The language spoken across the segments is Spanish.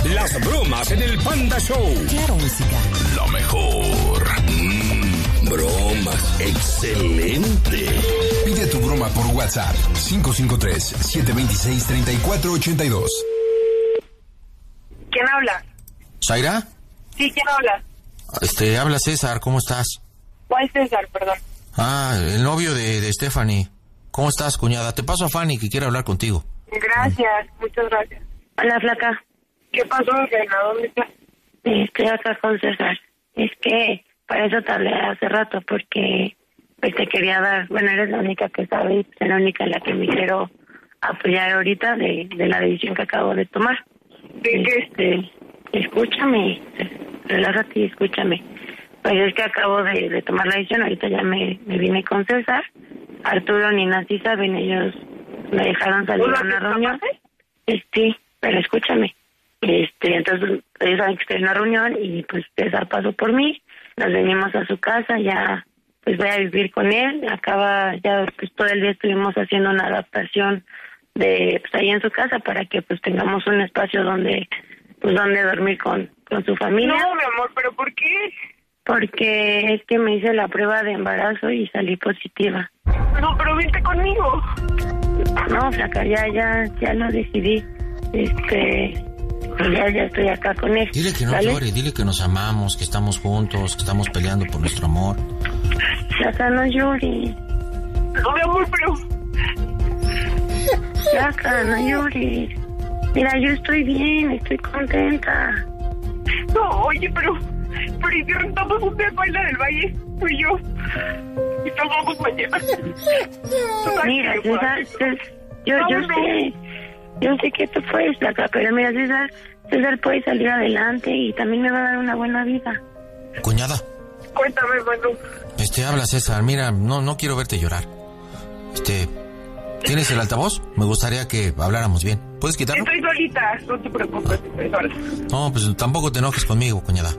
Las bromas en el Panda Show. Claro, música. Lo mejor. Bromas. Excelente. Pide tu broma por WhatsApp. 553-726-3482. ¿Quién habla? ¿Zaira? Sí, ¿quién habla? Habla César, ¿cómo estás? ¿Cuál César, perdón? El novio de Stephanie. ¿Cómo estás, cuñada? Te paso a Fanny, que quiere hablar contigo. Gracias, muchas gracias. Hola, flaca. ¿Qué pasó, reina? ¿Dónde estás? Estoy acá con César. Es que para eso te hablé hace rato, porque pues te quería dar... Bueno, eres la única que sabe, es la única en la que me quiero apoyar ahorita de la decisión que acabo de tomar. ¿De qué? Escúchame, relájate y escúchame. Pues es que acabo de tomar la decisión, ahorita ya me vine con César. Arturo ni Nancy saben, ellos me dejaron salir a una reunión. Sí, pero escúchame. Entonces ellos saben que estoy en una reunión y pues César pasó por mí, nos venimos a su casa, ya pues voy a vivir con él. Ya pues todo el día estuvimos haciendo una adaptación de pues ahí en su casa para que pues tengamos un espacio donde dormir con su familia. No, mi amor, ¿pero por qué? Porque es que me hice la prueba de embarazo y salí positiva. No, pero vente conmigo. No, flaca, ya lo decidí. Ya estoy acá con él. Dile que no llore, dile que nos amamos, que estamos juntos, que estamos peleando por nuestro amor. Flaca, no llores. No, mi amor, pero... Flaca, no llores. Mira, yo estoy bien, estoy contenta. No, oye, pero ¿y si rentamos un día para del Valle? Tú y yo. Y nos vamos mañana. Mira, César, yo sé que tú puedes, flaca, pero mira, César puede salir adelante y también me va a dar una buena vida. Cuñada. Cuéntame, Manu. Habla César, mira, no quiero verte llorar. ¿Tienes el altavoz? Me gustaría que habláramos bien. ¿Puedes quitarlo? Estoy solita, no te preocupes, estoy sola. No, pues tampoco te enojes conmigo, cuñada.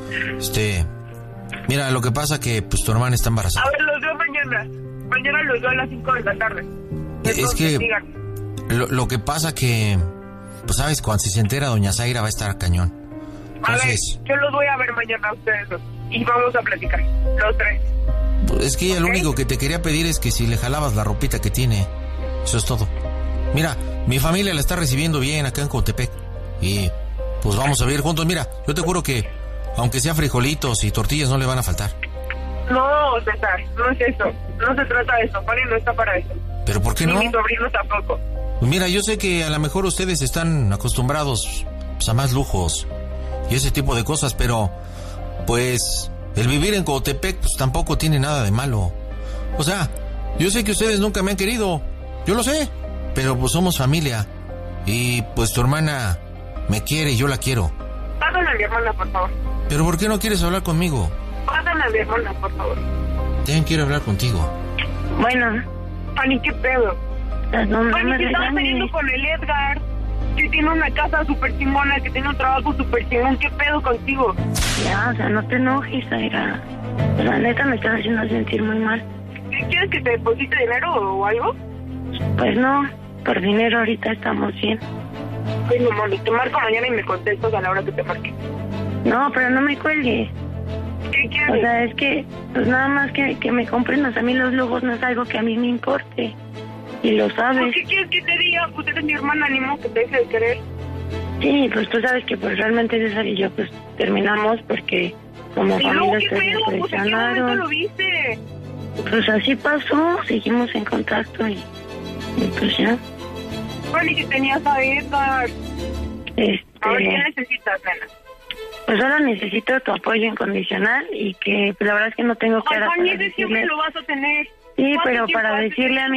Mira, lo que pasa que pues tu hermana está embarazada. A ver, los veo mañana. Mañana los veo a las 5 de la tarde. Es que lo que pasa que pues sabes, cuando se entera doña Zaira va a estar cañón. Entonces, a ver, yo los voy a ver mañana a ustedes dos y vamos a platicar, los tres. Pues es que ella lo único que te quería pedir es que si le jalabas la ropita que tiene. Eso es todo. Mira, mi familia la está recibiendo bien acá en Cotepec. Y pues vamos a vivir juntos. Mira, yo te juro que aunque sea frijolitos y tortillas no le van a faltar. No, César, no es eso. No se trata de eso. Fanny no está para eso. ¿Pero por qué no? Ni mi sobrino tampoco. Pues mira, yo sé que a lo mejor ustedes están acostumbrados pues, a más lujos y ese tipo de cosas, pero pues el vivir en Cotepec pues tampoco tiene nada de malo. O sea, yo sé que ustedes nunca me han querido. Yo lo sé, pero pues somos familia. Y pues tu hermana me quiere y yo la quiero. Pásame a mi hermana, por favor. ¿Pero por qué no quieres hablar conmigo? Pásame a mi hermana, por favor. También quiero hablar contigo. Bueno. Fanny, ¿qué pedo? Fanny, que estaba saliendo con el Edgar, que tiene una casa súper chingona, que tiene un trabajo súper chingón. ¿Qué pedo contigo? Ya, o sea, no te enojes, Zaira. La neta me estás haciendo sentir muy mal. ¿Quieres que te deposite dinero o algo? Pues no, por dinero ahorita estamos bien. Ay, no, mami, te marco mañana y me contestas a la hora que te marque. No, pero no me cuelgues. ¿Qué quieres? O sea, es que, pues nada más que me comprendas. A mí los lujos no es algo que a mí me importe. Y lo sabes. ¿Por qué quieres que te diga? Pues eres mi hermana, ni modo que te deje de querer. Sí, pues tú sabes que pues realmente César y yo pues terminamos porque como ¿Y familia luego qué ustedes pedo? me Pues ¿en qué momento traicionaron. lo viste? Pues así pasó, seguimos en contacto y pues ya. Bueno, y que tenías a Edgar. A ver, ¿qué necesitas, nena? Pues ahora necesito tu apoyo incondicional y que pues, la verdad es que no tengo cara Ay, para Fanny, ese siempre decirle... lo vas a tener. Sí, pero para decirle a mi